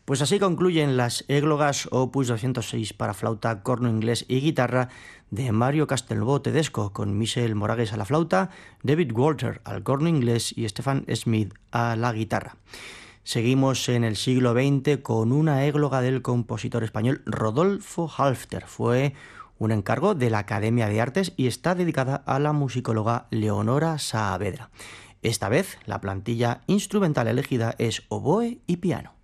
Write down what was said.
Pues así concluyen las églogas opus 206 para flauta, corno inglés y guitarra de Mario Castelnuovo Tedesco, con Michel Moragues a la flauta, David Walter al corno inglés y Stefan Smith a la guitarra. Seguimos en el siglo XX con una égloga del compositor español Rodolfo Halffter. Fue un encargo de la Academia de Artes y está dedicada a la musicóloga Leonora Saavedra. Esta vez la plantilla instrumental elegida es oboe y piano.